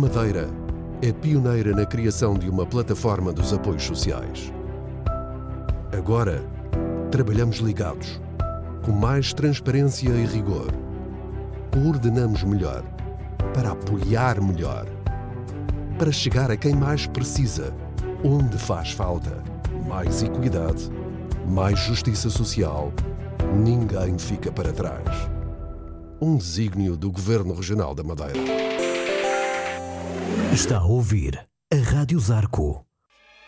Madeira é pioneira na criação de uma plataforma dos apoios sociais. Agora, trabalhamos ligados, com mais transparência e rigor. Coordenamos melhor, para apoiar melhor, para chegar a quem mais precisa, onde faz falta. Mais equidade, mais justiça social, ninguém fica para trás. Um desígnio do Governo Regional da Madeira. Está a ouvir a Rádio Zarco.